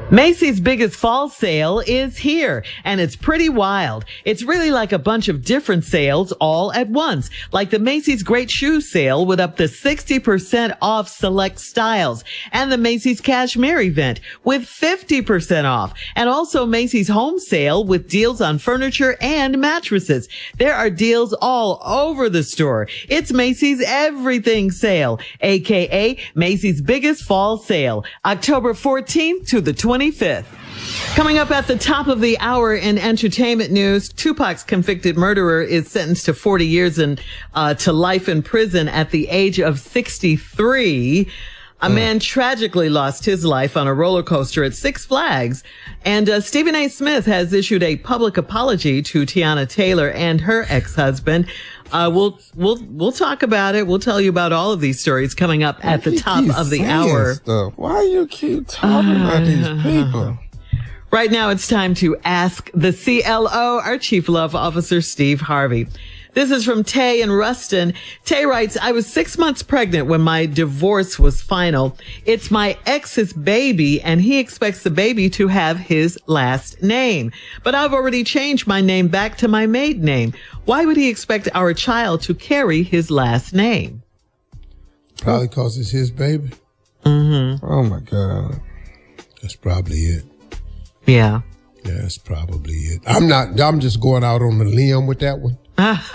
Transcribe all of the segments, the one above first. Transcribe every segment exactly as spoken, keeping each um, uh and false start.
Macy's biggest fall sale is here, and it's pretty wild. It's really like a bunch of different sales all at once, like the Macy's Great Shoe Sale with up to sixty percent off select styles, and the Macy's Cashmere event with fifty percent off, and also Macy's Home Sale with deals on furniture and mattresses. There are deals all over the store. It's Macy's Everything Sale, aka Macy's biggest fall sale, October fourteenth to the twenty-fifth. Coming up at the top of the hour in entertainment news, Tupac's convicted murderer is sentenced to forty years and uh, to life in prison at the age of sixty-three. A man tragically lost his life on a roller coaster at Six Flags. And uh, Stephen A. Smith has issued a public apology to Tiana Taylor and her ex-husband. Uh, we'll, we'll, we'll talk about it. We'll tell you about all of these stories coming up at the top of the hour. Stuff? Why you keep talking uh, about these people? Right now, it's time to ask the C L O, our Chief Love Officer, Steve Harvey. This is from Tay in Ruston. Tay writes, I was six months pregnant when my divorce was final. It's my ex's baby, and he expects the baby to have his last name. But I've already changed my name back to my maiden name. Why would he expect our child to carry his last name? Probably because it's his baby. Mm-hmm. Oh, my God. That's probably it. Yeah. Yeah, that's probably it. I'm not, I'm just going out on the limb with that one.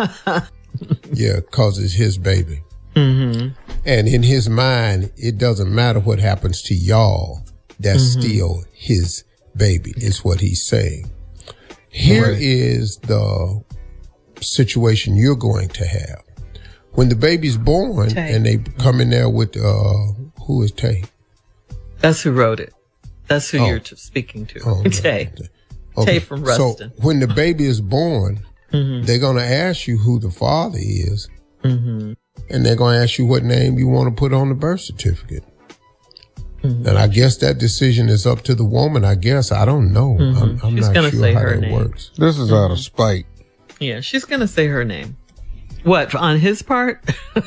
Yeah, because it's his baby. Mm-hmm. And in his mind, it doesn't matter what happens to y'all. That's Mm-hmm. still his baby, is what he's saying. Here Right. is the situation you're going to have. When the baby's born Tay. and they come in there with, uh, who is Tay? That's who wrote it. That's who Oh. you're t- speaking to. Oh, Tay. Okay. Tay from Ruston. So when the baby is born, Mm-hmm. they're going to ask you who the father is. Mm-hmm. And they're going to ask you what name you want to put on the birth certificate. Mm-hmm. And I guess that decision is up to the woman, I guess. I don't know. Mm-hmm. I'm, I'm She's not gonna sure say how her that name. works. This is out of spite. Yeah, she's going to say her name. What, on his part?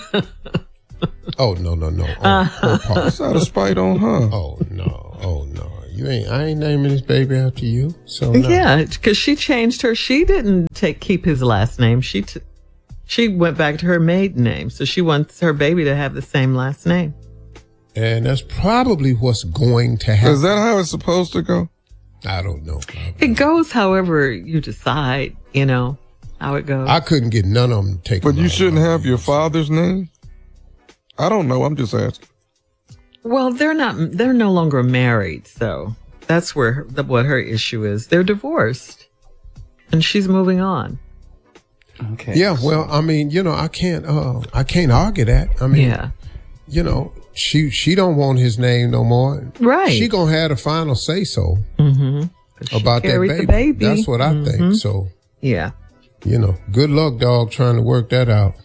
Oh, no, no, no. On her part. It's out of spite on her. Oh, no. Oh, no. You ain't, I ain't naming this baby after you. So no. Yeah, because she changed her. She didn't take keep his last name. She t- she went back to her maiden name. So she wants her baby to have the same last name. And that's probably what's going to happen. Is that how it's supposed to go? I don't know. It goes however you decide, you know, how it goes. I couldn't get none of them taken. But you out shouldn't of have my your name. father's name? I don't know. I'm just asking. Well, they're not, they're no longer married. So that's where her, the, what her issue is. They're divorced and she's moving on. Okay. Yeah, well, I mean, you know, I can't, uh, I can't argue that. I mean, Yeah. you know, she she don't want his name no more. Right. She gonna have the final say so Mm-hmm. about that carried baby. the baby. That's what I Mhm. think. So, Yeah. you know, good luck, dog, trying to work that out.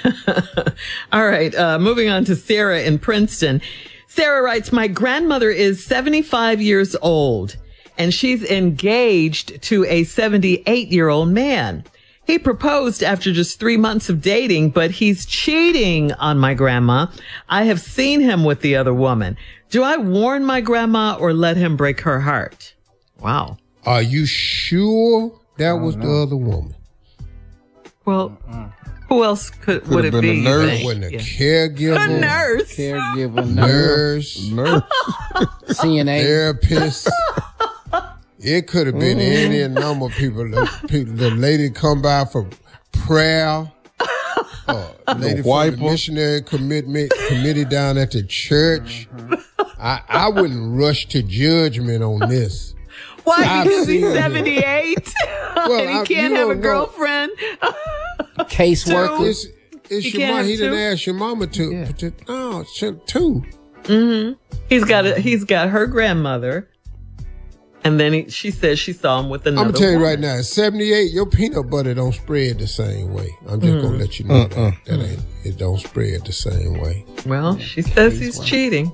All right. Uh, moving on to Sarah in Princeton. Sarah writes, my grandmother is seventy-five years old and she's engaged to a seventy-eight year old man. He proposed after just three months of dating, but he's cheating on my grandma. I have seen him with the other woman. Do I warn my grandma or let him break her heart? Wow. Are you sure that was know. the other woman? Well, who else could, Could would have it been be? a nurse. you It think? wasn't a Yeah. caregiver, A nurse. Caregiver, nurse, Nurse. C N A. therapist. It could have been any number of people. The, people, the lady come by for prayer. Uh, lady from wiper. the missionary commitment committee down at the church. I, I wouldn't rush to judgment on this. Why? I've Because he's seen it. seventy-eight Well, and he I- can't you have a don't know. girlfriend. Caseworker. It's, it's You your can't mom. have He didn't two? ask your mama to. Yeah. to no, she- two. He's got a, he's got her grandmother, and then he, she says she saw him with another. I'm gonna tell you woman. right now, at seventy-eight, your peanut butter don't spread the same way. I'm just gonna let you know that. That ain't, it don't spread the same way. Well, she says he's cheating.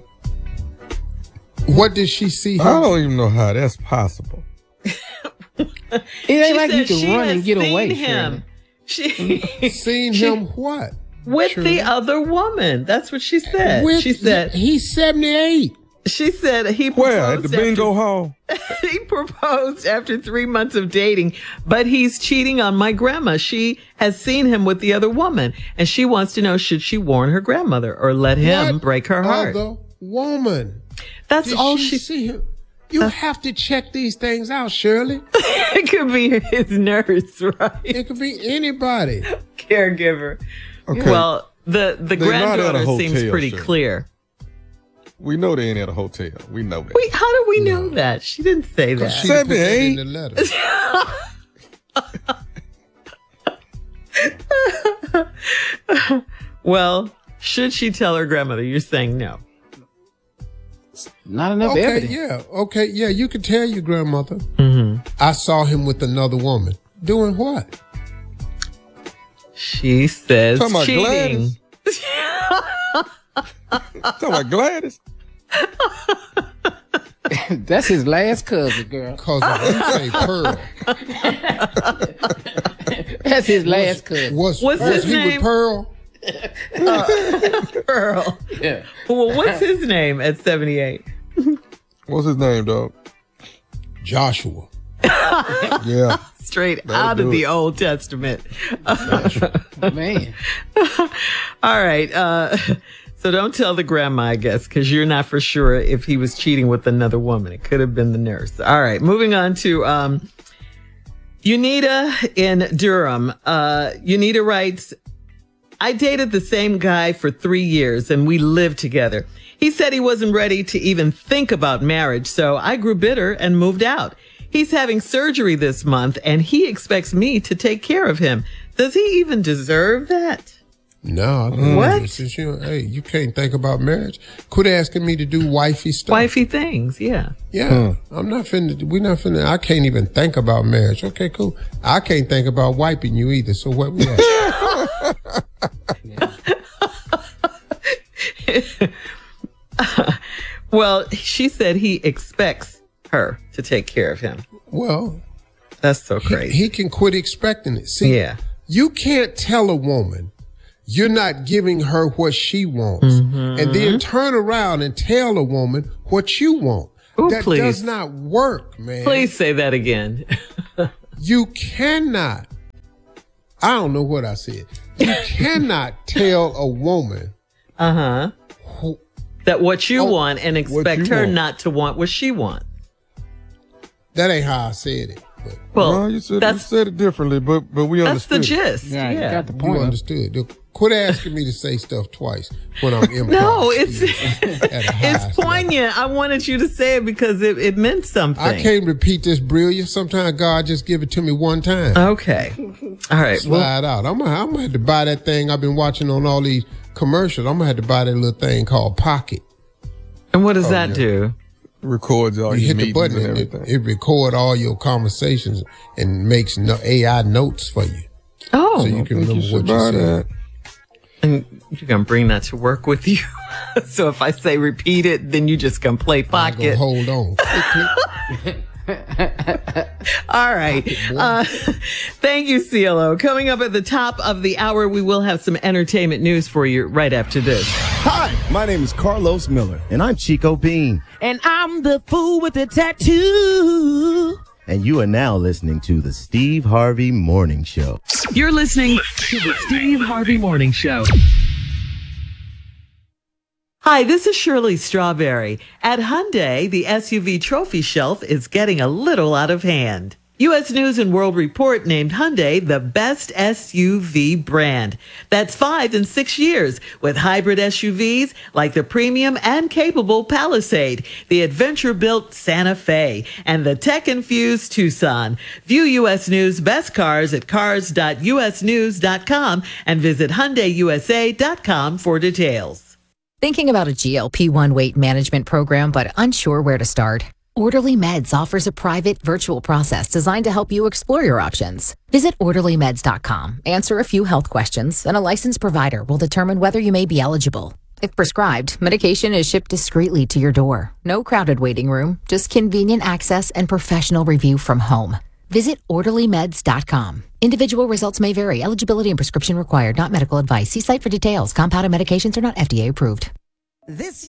What did she see? I Her? don't even know how that's possible. It ain't She like you said can she run has and get seen away. him. She Seen she- him what? with Shirley? the other woman. That's what she said. With- she said he's seventy-eight. She said he proposed Where? At the after- bingo hall? He proposed after three months of dating, but he's cheating on my grandma. She has seen him with the other woman, and she wants to know, should she warn her grandmother or let him What break her heart? Other woman. That's Did all she she... see him? You have to check these things out, Shirley. It could be his nurse, right? It could be anybody. Caregiver. Okay. Well, the, the They're not at a granddaughter seems hotel, pretty sir. clear. We know they ain't at a hotel. We know that. Wait, how do we know that? She didn't say that. She put that in Seventy-eight. the letter. Well, should she tell her grandmother? You're saying no. Not enough Okay, evidence. yeah, okay, yeah. You can tell your grandmother. Mm-hmm. I saw him with another woman. Doing what? She says Talking about cheating. Gladys? Talking about Gladys? That's his last cousin, girl. Cause if you say Pearl, That's his last cousin. was, What's was his he name? with Pearl? Pearl. Yeah. Well, what's his name at seventy-eight? What's his name, dog? Joshua. Yeah. Straight That'll out of do the it. Old Testament. Man. All right. Uh, so don't tell the grandma, I guess, because you're not for sure if he was cheating with another woman. It could have been the nurse. All right. Moving on to um, Unita in Durham. Uh, Unita writes, I dated the same guy for three years and we lived together. He said he wasn't ready to even think about marriage, so I grew bitter and moved out. He's having surgery this month and he expects me to take care of him. Does he even deserve that? No, I don't What? know. Since you, hey, you can't think about marriage. Quit asking me to do wifey stuff. Wifey things, yeah. Yeah, I'm not finna. We're not finna. I can't even think about marriage. Okay, cool. I can't think about wiping you either. So what we at? Well, she said he expects her to take care of him. Well, That's so he, crazy. he can quit expecting it. See, Yeah. you can't tell a woman you're not giving her what she wants, Mm-hmm. and then turn around and tell a woman what you want. Ooh, that please. does not work, man. Please say that again. You cannot. I don't know what I said. You cannot tell a woman Uh-huh. who, That what you Oh, want and expect you her want. not to want what she wants. that ain't how I said it. But Well, Well, you said, you that's said it differently, but but we that's the understood. it. gist. Yeah, Yeah. you got the you point. understood. Look, quit asking me to say stuff twice when I'm improv. No, it's at a high it's level. poignant. I wanted you to say it because it, it meant something. I can't repeat this brilliance. Sometimes God just give it to me one time. Okay. All right. Well, Slide out. I'm gonna, I'm gonna have to buy that thing I've been watching on all these commercials. I'm gonna have to buy that little thing called Pocket. and what does that yeah. do? Records all You your hit the meetings button and and it, everything. it record all your conversations and makes no A I notes for you, Oh, so you can think remember you should what you buy said. that. and you're gonna bring that to work with you. So if I say repeat it, then you just gonna play I go pocket. hold on. Click, click. All right. Uh, thank you, C L O. Coming up at the top of the hour, we will have some entertainment news for you right after this. Hi, my name is Carlos Miller, and I'm Chico Bean, And I'm the fool with the tattoo. and you are now listening to the Steve Harvey Morning Show. You're listening to the Steve Harvey Morning Show. Hi, this is Shirley Strawberry. At Hyundai, the S U V trophy shelf is getting a little out of hand. U S News and World Report named Hyundai the best S U V brand. That's five in six years with hybrid S U Vs like the premium and capable Palisade, the adventure-built Santa Fe, and the tech-infused Tucson. View U S News best cars at cars dot u s news dot com and visit hyundai u s a dot com for details. Thinking about a G L P one weight management program but unsure where to start? Orderly Meds offers a private virtual process designed to help you explore your options. Visit orderly meds dot com, answer a few health questions, and a licensed provider will determine whether you may be eligible. If prescribed, medication is shipped discreetly to your door. No crowded waiting room, just convenient access and professional review from home. Visit orderly meds dot com. Individual results may vary. Eligibility and prescription required, not medical advice. See site for details. Compounded medications are not F D A approved. This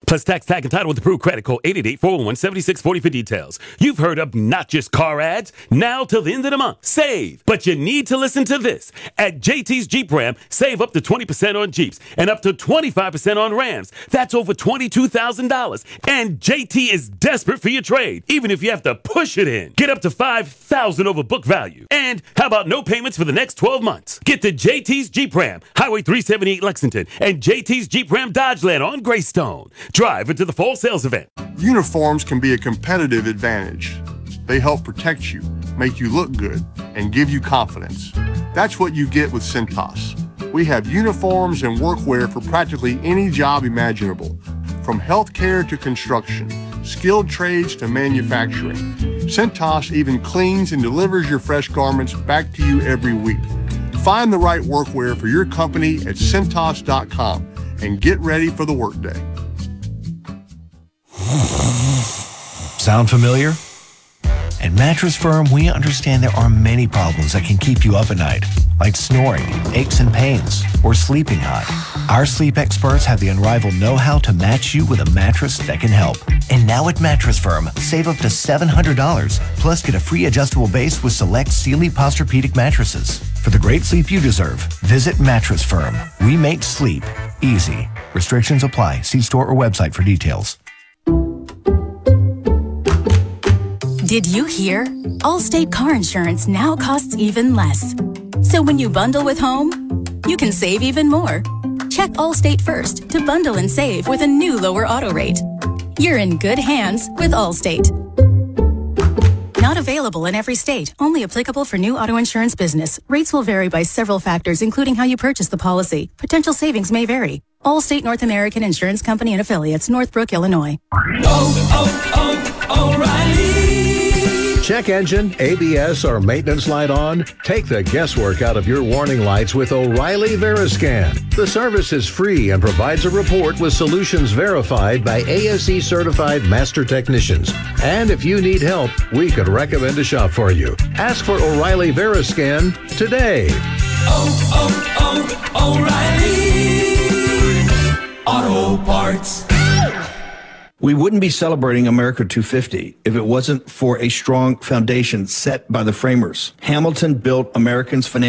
Plus tax, tag, and title with approved credit. Call eight eight eight, four one one, seven six four zero for details. You've heard obnoxious car ads. Now till the end of the month. Save. But you need to listen to this. At J T's Jeep Ram, save up to twenty percent on Jeeps and up to twenty-five percent on Rams. That's over twenty-two thousand dollars. And J T is desperate for your trade, even if you have to push it in. Get up to five thousand dollars over book value. And how about no payments for the next twelve months? Get to J T's Jeep Ram, Highway three seventy-eight Lexington, and J T's Jeep Ram Dodgeland on Greystone. Drive into the fall sales event. Uniforms can be a competitive advantage. They help protect you, make you look good, and give you confidence. That's what you get with Cintas. We have uniforms and workwear for practically any job imaginable, from healthcare to construction, skilled trades to manufacturing. Cintas even cleans and delivers your fresh garments back to you every week. Find the right workwear for your company at Cintas dot com and get ready for the workday. Sound familiar? At Mattress Firm, we understand there are many problems that can keep you up at night, like snoring, aches and pains, or sleeping hot. Our sleep experts have the unrivaled know-how to match you with a mattress that can help. And now at Mattress Firm, save up to seven hundred dollars, plus get a free adjustable base with select Sealy Posturepedic mattresses. For the great sleep you deserve, visit Mattress Firm. We make sleep easy. Restrictions apply. See store or website for details. Did you hear? Allstate car insurance now costs even less. So when you bundle with home, you can save even more. Check Allstate first to bundle and save with a new lower auto rate. You're in good hands with Allstate. Not available in every state. Only applicable for new auto insurance business. Rates will vary by several factors, including how you purchase the policy. Potential savings may vary. Allstate North American Insurance Company and Affiliates, Northbrook, Illinois. Oh, oh, oh, O'Reilly. Check engine, A B S, or maintenance light on? Take the guesswork out of your warning lights with O'Reilly Veriscan. The service is free and provides a report with solutions verified by A S E certified master technicians. And if you need help, we could recommend a shop for you. Ask for O'Reilly Veriscan today. Oh, oh, oh, O'Reilly Auto Parts. We wouldn't be celebrating America two fifty if it wasn't for a strong foundation set by the framers. Hamilton built Americans' financial